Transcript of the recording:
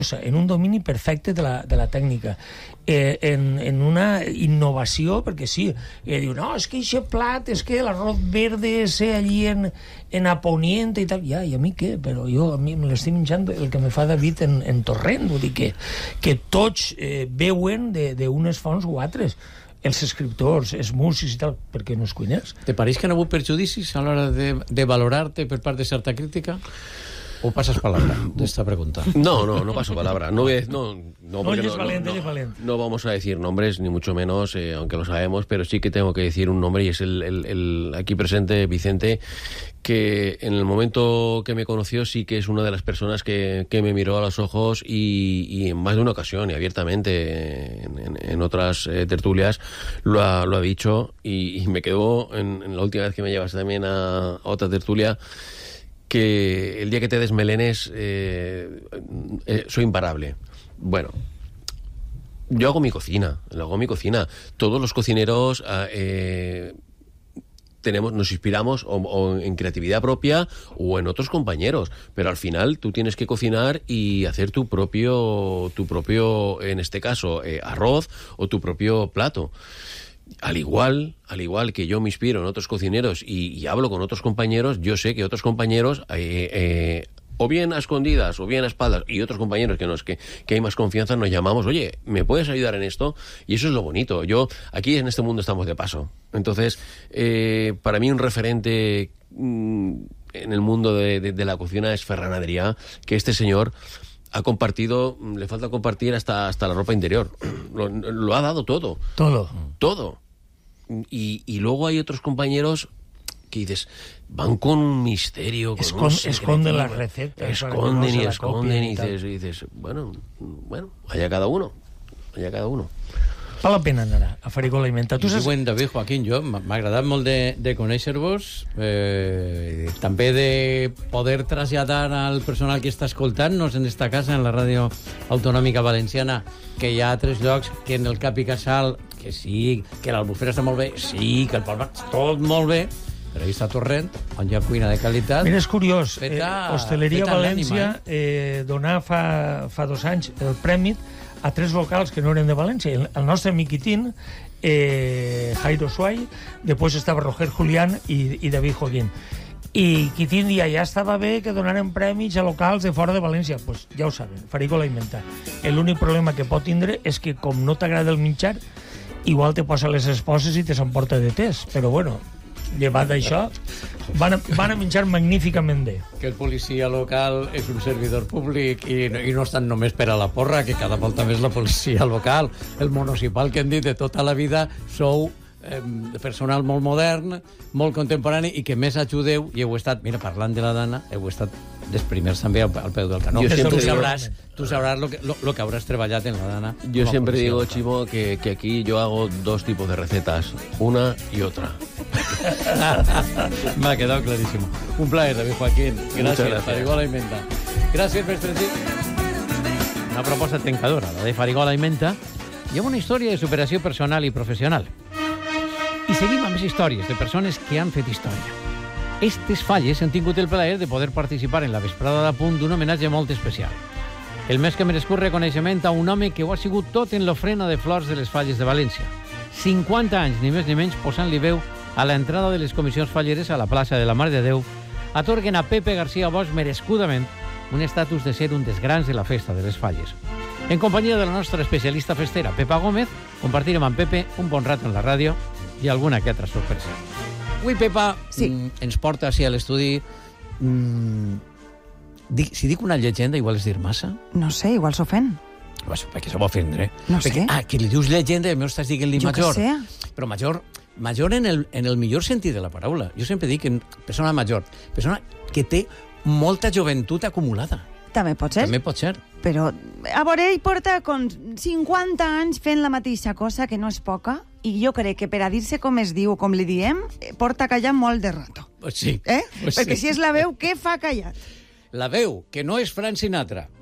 en un domini perfecte de la tècnica, en una innovació, perquè sí, diu, no, és que aquest plat, és que l'arròs verde sé allí en Aponiente i tal, ja, i a mi què? Però a mi me l'estic menjant el que me fa David en Torrent, vull dir que tots veuen d'unes fonts o altres, els escriptors, els músics i tal, perquè no els cuiners. Te pareix que han hagut perjudicis a l'hora de valorar-te per part de certa crítica? ¿O pasas palabra de esta pregunta? No paso palabra. No vamos a decir nombres, ni mucho menos, aunque lo sabemos, pero sí que tengo que decir un nombre, y es el aquí presente, Vicente, que en el momento que me conoció sí que es una de las personas que me miró a los ojos y en más de una ocasión y abiertamente en otras tertulias lo ha dicho, y me quedó en la última vez que me llevaste también a otra tertulia, que el día que te desmelenes soy imparable. Bueno, yo hago mi cocina. Todos los cocineros nos inspiramos o en creatividad propia o en otros compañeros, pero al final tú tienes que cocinar y hacer tu propio, en este caso, arroz o tu propio plato. Al igual que yo me inspiro en otros cocineros y hablo con otros compañeros, yo sé que otros compañeros, o bien a escondidas o bien a espaldas, y otros compañeros que hay más confianza, nos llamamos, oye, ¿me puedes ayudar en esto? Y eso es lo bonito. Aquí en este mundo estamos de paso. Entonces, para mí un referente en el mundo de la cocina es Ferran Adrià, que este señor ha compartido, le falta compartir hasta la ropa interior. Lo ha dado todo. Todo. Y luego hay otros compañeros que dices, van con un misterio, esconden las recetas, esconden y dices, bueno, allá cada uno. Val la pena anar a Farigola i Menta. Diuen, David, Joaquín, m'ha agradat molt de conèixer-vos, també de poder traslladar al personal que està escoltant-nos en esta casa, en la Ràdio Autonòmica Valenciana, que hi ha altres llocs que en el Cap i Casal, que sí, que l'Albufera està molt bé, sí, que el Palmar, tot molt bé, però ahí està Torrent, on hi ha cuina de qualitat. Mira, és curiós, Hostaleria València donà fa 2 anys el premi a 3 locals que no eren de València. El nostre amic Quitín, Jairo Suay, després estava Roger Julián i David Joaquín. I Quitín dia, ja estava bé que donaren premis a locals de fora de València. Pues ja ho saben, Farigola i Menta. L'únic problema que pot tindre és que, com no t'agrada el menjar, igual te posa les esposes i te s'emporta de tes. Però bueno, llevat d'això, van a menjar magníficament bé. Que el policia local és un servidor públic i no estan només per a la porra, que cada volta més la policia local, el municipal que hem dit de tota la vida, sou personal molt modern, molt contemporani i que més ajudeu, i heu estat, mira, parlant de la Dana, heu estat dels primers també al peu del canó. Tú sabrás lo que habrás trabajado en la Dana. Yo siempre digo, Chimo, que aquí yo hago 2 tipos de recetas, una y otra. Me ha quedado clarísimo. Un placer, David Joaquín. Gracias. Farigola i Menta. Gràcies, mestre. Una proposta trencadora, la de Farigola i Menta, i amb una història de superació personal i professional. I seguim amb més històries de persones que han fet història. Estes falles han tingut el plaer de poder participar en la vesprada de punt d'un homenatge molt especial. El més que merescut reconeixement a un home que ho ha sigut tot en l'ofrena de flors de les falles de València. 50 anys, ni més ni menys, posant-li veu a l'entrada de les comissions falleres a la plaça de la Mare de Déu, atorguen a Pepe García Bosch merescudament un estatus de ser un dels grans de la festa de les falles. En companyia de la nostra especialista festera, Pepa Gómez, compartirem amb Pepe un bon rato en la ràdio i alguna que altra sorpresa. Avui, Pepa, ens porta així a l'estudi. Si dic una llegenda, igual és dir massa? No sé, igual s'ofèn. Perquè se va ofendre. No sé. Que li dius llegenda i a mi estàs dient-li major. Jo que sé. Però major en el millor sentit de la paraula. Jo sempre dic que persona major, persona que té molta joventut acumulada. També pot ser. També pot ser. Però, a veure, ell porta com 50 anys fent la mateixa cosa, que no és poca, i jo crec que per a dir-se com es diu, com li diem, porta callant molt de rato. Sí. Perquè si és la veu, què fa callar? La veu, que no és Frank Sinatra,